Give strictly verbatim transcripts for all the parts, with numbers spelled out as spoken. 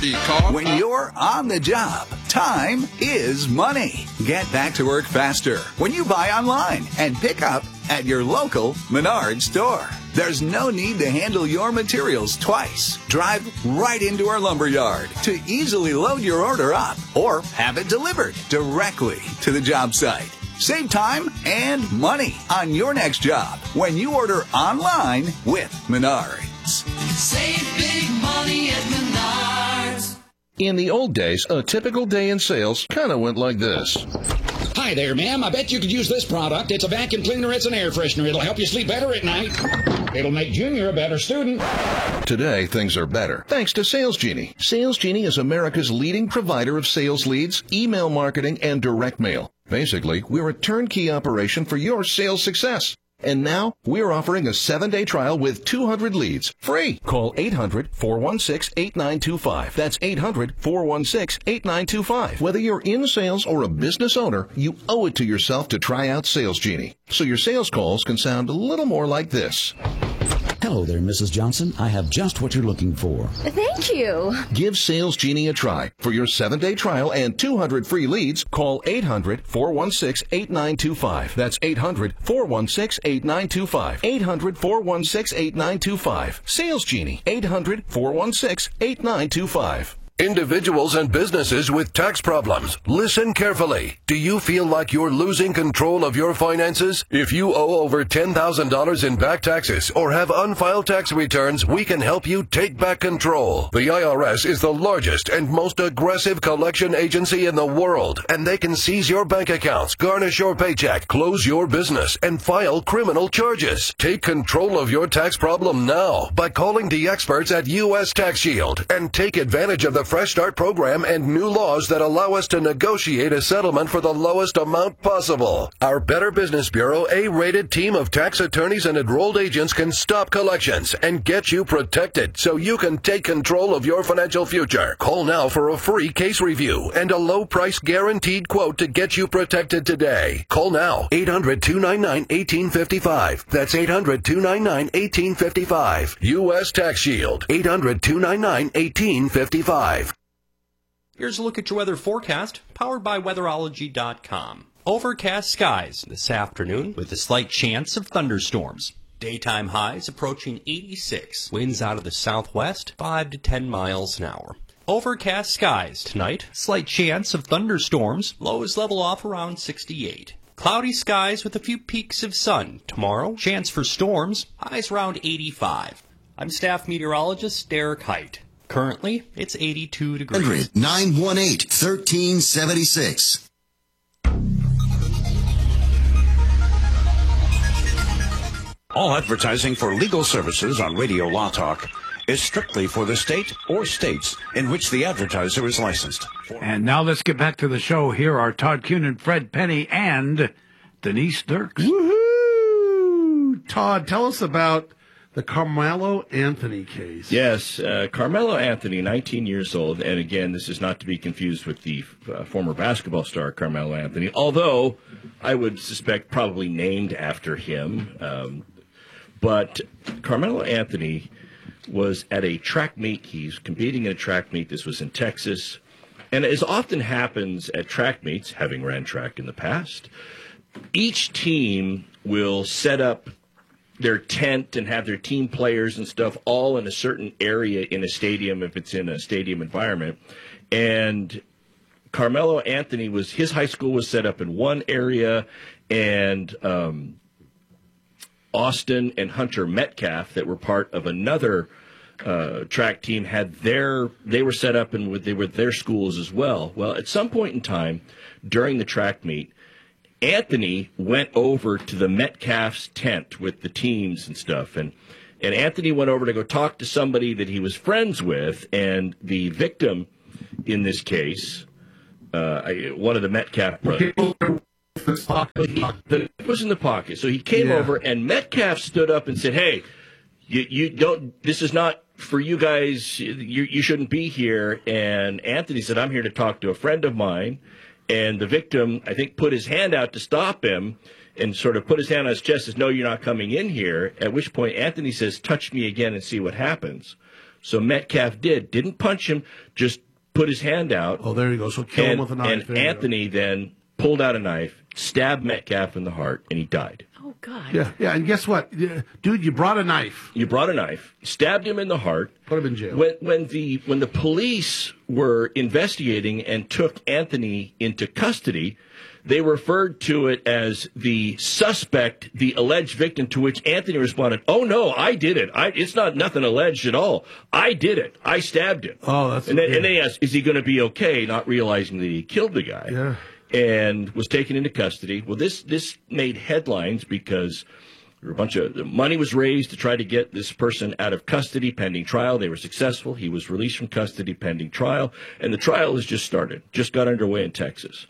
dirty car. When you're on the job, time is money. Get back to work faster when you buy online and pick up at your local Menards store. There's no need to handle your materials twice. Drive right into our lumber yard to easily load your order up or have it delivered directly to the job site. Save time and money on your next job when you order online with Menards. Save big money at Menards. In the old days, a typical day in sales kind of went like this. Hi there, ma'am. I bet you could use this product. It's a vacuum cleaner. It's an air freshener. It'll help you sleep better at night. It'll make Junior a better student. Today, things are better, thanks to Sales Genie. Sales Genie is America's leading provider of sales leads, email marketing, and direct mail. Basically, we're a turnkey operation for your sales success. And now, we're offering a seven-day trial with two hundred leads, free. Call eight hundred, four one six, eight nine two five. That's eight hundred, four one six, eight nine two five. Whether you're in sales or a business owner, you owe it to yourself to try out Sales Genie, so your sales calls can sound a little more like this. Hello there, Missus Johnson. I have just what you're looking for. Thank you. Give Sales Genie a try. For your seven-day trial and two hundred free leads, call eight hundred, four one six, eight nine two five. That's eight hundred, four one six, eight nine two five. eight hundred, four one six, eight nine two five. Sales Genie. eight hundred, four one six, eight nine two five. Individuals and businesses with tax problems, listen carefully. Do you feel like you're losing control of your finances? If you owe over ten thousand dollars in back taxes or have unfiled tax returns, we can help you take back control. The I R S is the largest and most aggressive collection agency in the world, and they can seize your bank accounts, garnish your paycheck, close your business, and file criminal charges. Take control of your tax problem now by calling the experts at U S Tax Shield and take advantage of the Fresh Start program and new laws that allow us to negotiate a settlement for the lowest amount possible. Our Better Business Bureau A-rated team of tax attorneys and enrolled agents can stop collections and get you protected so you can take control of your financial future. Call now for a free case review and a low price guaranteed quote to get you protected today. Call now, eight hundred, two nine nine, one eight five five. That's eight hundred, two nine nine, one eight five five. U S Tax Shield, eight hundred, two nine nine, one eight five five. Here's a look at your weather forecast, powered by weatherology dot com. Overcast skies this afternoon with a slight chance of thunderstorms. Daytime highs approaching eighty-six. Winds out of the southwest, five to ten miles an hour. Overcast skies tonight. Slight chance of thunderstorms. Lows level off around sixty-eight. Cloudy skies with a few peaks of sun. Tomorrow, chance for storms. Highs around eighty-five. I'm staff meteorologist Derek Height. Currently, it's eighty-two degrees. nine one eight, one three seven six. All advertising for legal services on Radio Law Talk is strictly for the state or states in which the advertiser is licensed. And now let's get back to the show. Here are Todd Kuhn, Fred Penny, and Denise Dirks. Woohoo! Todd, tell us about the Carmelo Anthony case. Yes, uh, Carmelo Anthony, nineteen years old, and again, this is not to be confused with the uh, former basketball star Carmelo Anthony, although I would suspect probably named after him. Um, but Carmelo Anthony was at a track meet. He's competing in a track meet. This was in Texas. And as often happens at track meets, having ran track in the past, each team will set up their tent and have their team players and stuff all in a certain area in a stadium if it's in a stadium environment. And Carmelo Anthony was, his high school was set up in one area, and um, Austin and Hunter Metcalf that were part of another uh, track team had their, they were set up and they were their schools as well. Well, at some point in time during the track meet, Anthony went over to the Metcalf's tent with the teams and stuff, and and Anthony went over to go talk to somebody that he was friends with, and the victim in this case, uh, one of the Metcalf brothers, the was in the pocket. So he came yeah. over, and Metcalf stood up and said, "Hey, you you don't. This is not for you guys. You you shouldn't be here." And Anthony said, "I'm here to talk to a friend of mine." And the victim, I think, put his hand out to stop him and sort of put his hand on his chest and says, "No, you're not coming in here." At which point Anthony says, "Touch me again and see what happens." So Metcalf did. Didn't punch him, just put his hand out. Oh, there you go. So kill and, him with a knife. And Anthony then pulled out a knife, stabbed Metcalf in the heart, and he died. Oh, God. Yeah, yeah, and guess what? Yeah, dude, you brought a knife. You brought a knife, stabbed him in the heart. Put him in jail. When, when, the, when the police were investigating and took Anthony into custody, they referred to it as the suspect, the alleged victim, to which Anthony responded, "Oh, no, I did it. I, it's not nothing alleged at all. I did it. I stabbed him." Oh, that's and then, yeah. and they asked, is he going to be okay, not realizing that he killed the guy? Yeah. And was taken into custody. Well, this this made headlines because there were a bunch of money was raised to try to get this person out of custody pending trial. They were successful. He was released from custody pending trial, and the trial has just started, just got underway in Texas.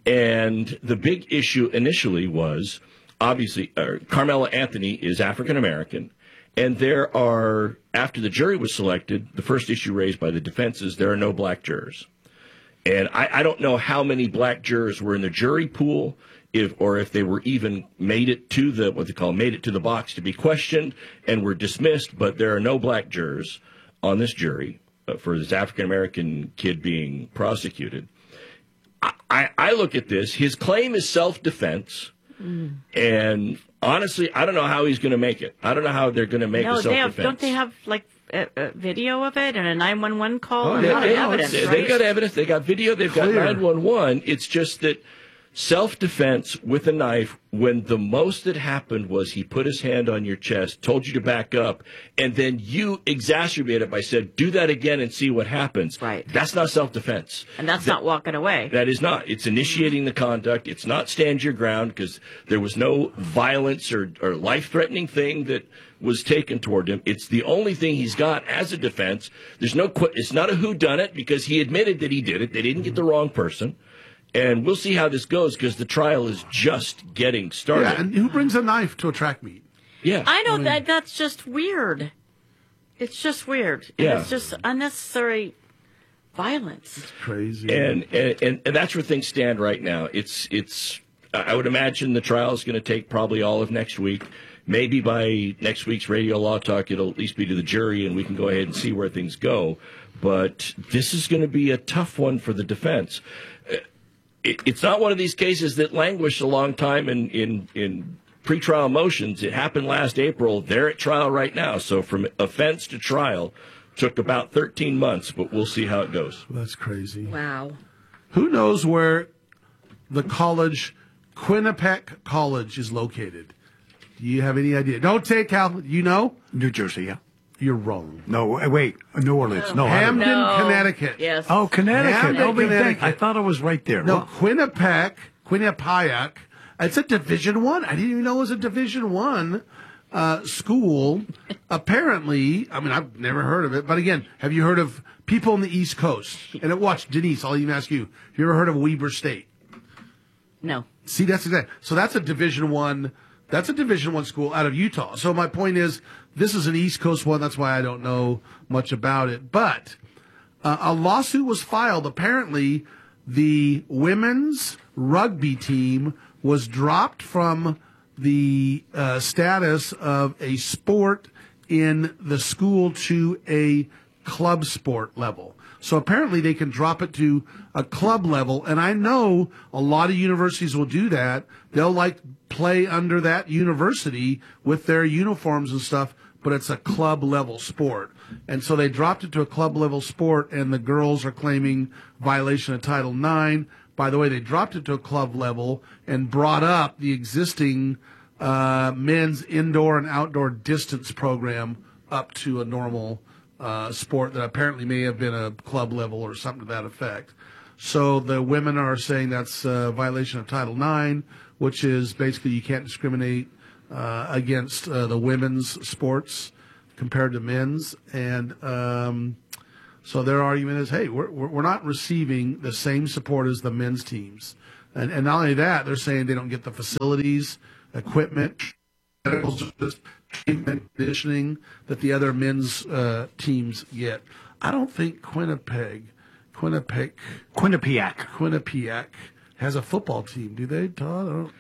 And the big issue initially was, obviously, uh, Carmela Anthony is African American, and there are, after the jury was selected, the first issue raised by the defense is there are no black jurors. And I, I don't know how many black jurors were in the jury pool, if or if they were even made it to the what they call made it to the box to be questioned and were dismissed. But there are no black jurors on this jury uh, for this African American kid being prosecuted. I, I, I look at this. His claim is self-defense, mm. and honestly, I don't know how he's going to make it. I don't know how they're going to make no, a self-defense. They have, don't they have like a, a video of it and a nine one one call? Oh, and they, a lot they, of evidence, they, right? They've got evidence. They got video. They've got Clear. nine one one. It's just that self-defense with a knife, when the most that happened was he put his hand on your chest, told you to back up, and then you exacerbate it by saying, do that again and see what happens. Right. That's not self-defense. And that's that, not walking away. That is not. It's initiating the conduct. It's not stand your ground because there was no violence or, or life-threatening thing that was taken toward him. It's the only thing he's got as a defense. There's no. It's not a whodunit because he admitted that he did it. They didn't get the wrong person. And we'll see how this goes because the trial is just getting started. Yeah, and who brings a knife to a track meet? Yeah. I know I mean, that that's just weird. It's just weird. And Yeah. it's just unnecessary violence. It's crazy. And, and and and that's where things stand right now. It's it's. I would imagine the trial is going to take probably all of next week. Maybe by next week's Radio Law Talk, it'll at least be to the jury, and we can go ahead and see where things go. But this is going to be a tough one for the defense. It's not one of these cases that languished a long time in, in, in pretrial motions. It happened last April. They're at trial right now. So from offense to trial took about thirteen months, but we'll see how it goes. That's crazy. Wow. Who knows where the college, Quinnipiac College, is located? Do you have any idea? Don't say it, Cal. You know? New Jersey, yeah. You're wrong. No, wait, New Orleans. No, Hamden, No. Connecticut. Yes. Oh, Connecticut. Hamden, oh, big thing. Connecticut. I thought it was right there. No, Well, Quinnipiac, Quinnipiac. It's a Division One. I. I didn't even know it was a Division One uh, school. Apparently, I mean, I've never heard of it. But again, have you heard of people on the East Coast? And it, watch, Denise, I'll even ask you. Have you ever heard of Weber State? No. See, that's exactly. So that's a Division One. That's a Division One school out of Utah. So my point is, this is an East Coast one. That's why I don't know much about it. But uh, a lawsuit was filed. Apparently, the women's rugby team was dropped from the uh, status of a sport in the school to a club sport level. So apparently they can drop it to a club level. And I know a lot of universities will do that. They'll like play under that university with their uniforms and stuff, but it's a club level sport. And so they dropped it to a club level sport, and the girls are claiming violation of Title nine. By the way, they dropped it to a club level and brought up the existing uh, men's indoor and outdoor distance program up to a normal uh, sport that apparently may have been a club level or something to that effect. So the women are saying that's a violation of Title nine, which is basically you can't discriminate uh, against uh, the women's sports compared to men's. And um, so their argument is, hey, we're, we're not receiving the same support as the men's teams. And, and not only that, they're saying they don't get the facilities, equipment, medical service, treatment, conditioning that the other men's uh, teams get. I don't think Quinnipiac, Quinnipiac, Quinnipiac. Quinnipiac has a football team, do they, Todd? I don't...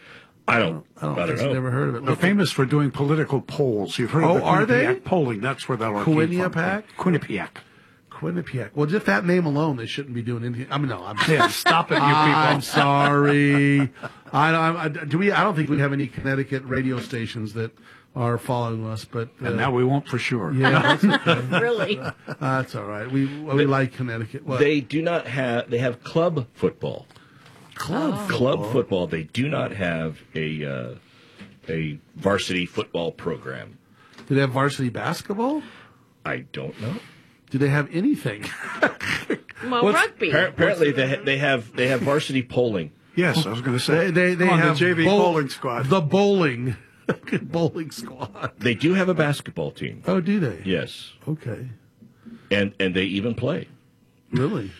I don't. I don't, I don't I've know. never heard of it. They're famous for doing political polls. You've heard Oh, of the are they? Quinnipiac polling. That's where that all came from. Quinnipiac? Quinnipiac. Quinnipiac. Well, just that name alone, they shouldn't be doing anything. I mean, no, I'm Yeah, stop it, you people. I'm sorry. I, I, I do we. I don't think we have any Connecticut radio stations that are following us, but uh, And now we won't for sure. yeah, that's okay. Really? Uh, that's all right. We we like Connecticut. What? They do not have. They have club football. Club Oh. Club football. They do not have a uh, a varsity football program. Do they have varsity basketball? I don't know. Do they have anything? Well, What's- rugby. appar- apparently, they ha- they have they have varsity polling. Yes, I was going to say. They they, they on have the J V bowl- bowling squad. The bowling bowling squad. They do have a basketball team. Oh, do they? Yes, Okay. and and they even play. Really?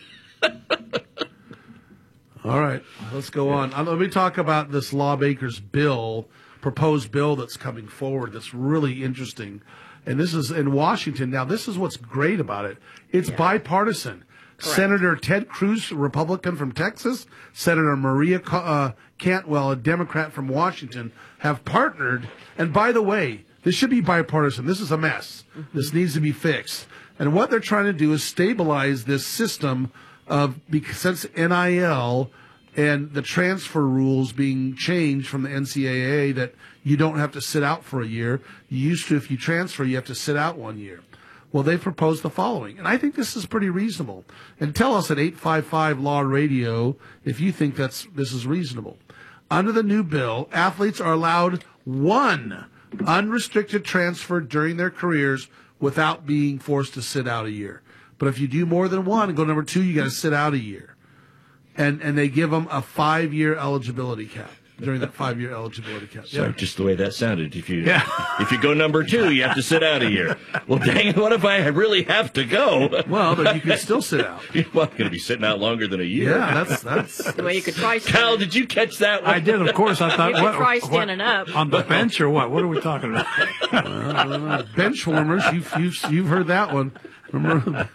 All right, let's go on. Uh, let me talk about this lawmaker's bill, proposed bill that's coming forward that's really interesting. And this is in Washington. Now, this is what's great about it. It's bipartisan. Senator Ted Cruz, a Republican from Texas, Senator Maria uh, Cantwell, a Democrat from Washington, have partnered. And by the way, this should be bipartisan. This is a mess. This needs to be fixed. And what they're trying to do is stabilize this system of, because since N I L and the transfer rules being changed from the N C double A that you don't have to sit out for a year. You used to, if you transfer, you have to sit out one year. Well, they proposed the following, and I think this is pretty reasonable. And tell us at eight five five Law Radio if you think that's this is reasonable. Under the new bill, athletes are allowed one unrestricted transfer during their careers without being forced to sit out a year. But if you do more than one and go number two, you got to sit out a year. And and they give them a five-year eligibility cap during that five-year eligibility cap. So Yeah. just the way that sounded. If you Yeah. if you go number two, you have to sit out a year. Well, dang it! What if I really have to go? Well, but you can still sit out. Well, I'm going to be sitting out longer than a year. Yeah, that's that's. Well, you could try. Cal, did you catch that one? I did, of course. I thought, You could what, try what- standing up. on the bench or what? What are we talking about? Uh, bench warmers, you've, you've, you've heard that one. Remember?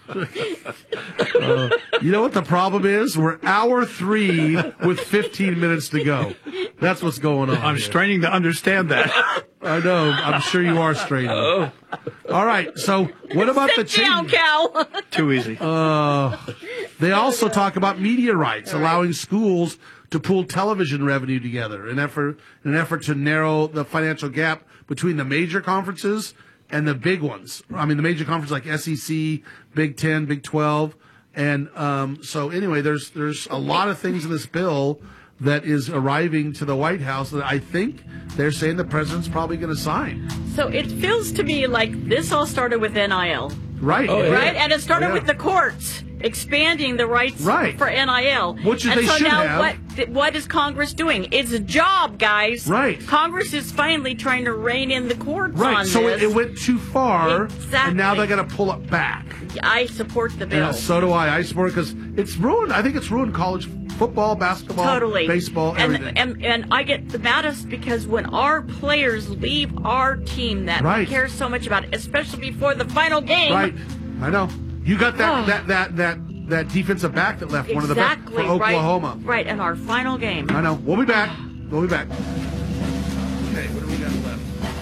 Uh, you know what the problem is? We're hour three with fifteen minutes to go. That's what's going on. I'm here. straining to understand that. I know. I'm sure you are straining. Oh. All right. So what about the Sit down, change? Cal. Too easy. Uh, they also talk about media rights, allowing schools to pool television revenue together in effort in an effort to narrow the financial gap between the major conferences and the big ones. I mean, the major conferences like S E C, Big Ten, Big Twelve, and um, so anyway, there's there's a lot of things in this bill that is arriving to the White House that I think they're saying the president's probably going to sign. So it feels to me like this all started with N I L. Right. Oh, yeah. Right? And it started Yeah. with the courts expanding the rights Right. for N I L. Which and they so should now have. what th- what is Congress doing? It's a job, guys. Right. Congress is finally trying to rein in the courts Right. on So this. it, it went too far, Exactly. and now they're going to pull it back. I support the And bill. uh, so do I. I support it because it's ruined. I think it's ruined college football, basketball, Totally. baseball, and, everything. and and I get the maddest because when our players leave our team that Right. we care so much about, especially before the final game. Right. I know. You got that Oh. that that that that defensive back that left one of the best for Exactly. Oklahoma. Right. Right. And our final game. I know. We'll be back. We'll be back. Okay. What do we got left?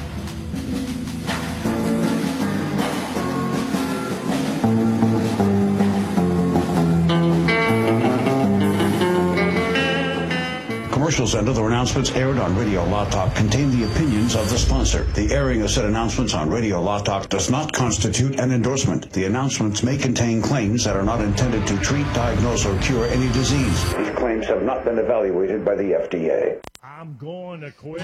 Commercials and other announcements aired on Radio Law Talk contain the opinions of the sponsor. The airing of said announcements on Radio Law Talk does not constitute an endorsement. The announcements may contain claims that are not intended to treat, diagnose, or cure any disease. These claims have not been evaluated by the F D A. I'm going to quit.